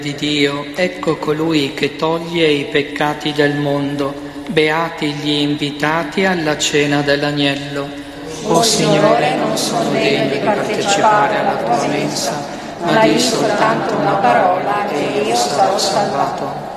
di Dio, ecco colui che toglie i peccati del mondo, beati gli invitati alla cena dell'agnello. O Signore, non sono degno di partecipare alla tua mensa, ma di soltanto una parola e io sarò salvato.